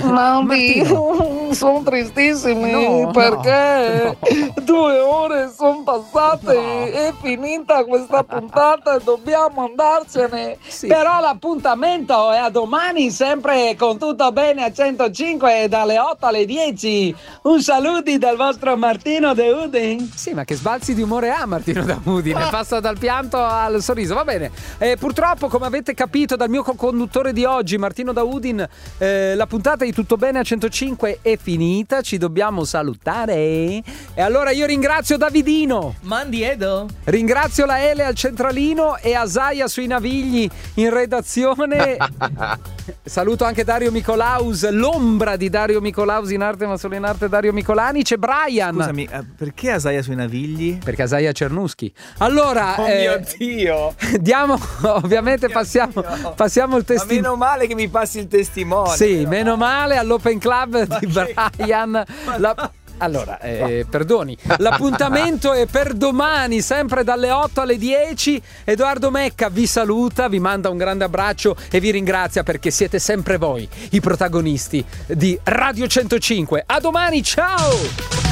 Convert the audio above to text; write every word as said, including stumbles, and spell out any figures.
Mandi, sono tristissimi No, perché no, no. due ore sono passate, No. è finita questa puntata e dobbiamo andarcene. Sì. Però l'appuntamento è a domani, sempre con Tutto Bene a centocinque dalle otto alle dieci. Un saluti dal vostro Martino De Udin. Sì, ma che sbalzi di umore ha Martino da Udine? Passa dal pianto al sorriso. Va bene. Eh, purtroppo, come avete capito dal mio co-conduttore di oggi, Martino da Udin, eh, la puntata di Tutto Bene a centocinque è finita. Ci dobbiamo salutare. E allora io ringrazio Davidino. Mandi Edo. Ringrazio la Ele al centralino e Asaia sui navigli in redazione. Saluto anche Dario Micolaus, l'ombra di Dario Micolaus in arte ma solo in arte Dario Micolani. C'è Brian. Scusami, eh, perché Asaia sui navigli? Perché Asaia Cernuschi. Allora, Oh eh, mio Dio! diamo, ovviamente passiamo, Dio. passiamo il Ma testimone. meno male che mi passi il testimone. Sì, meno male all'Open Club di Brian. La- Allora, eh, perdoni, l'appuntamento è per domani, sempre dalle otto alle dieci. Edoardo Mecca vi saluta, vi manda un grande abbraccio e vi ringrazia perché siete sempre voi i protagonisti di Radio centocinque. A domani, ciao!